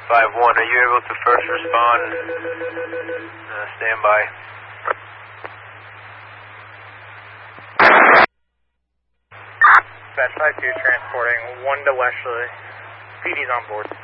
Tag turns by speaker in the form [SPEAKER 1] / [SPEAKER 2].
[SPEAKER 1] 5-1, are you able to first respond? Stand by.
[SPEAKER 2] Dispatch 5-2 transporting 1 to Leslie. PD's on board.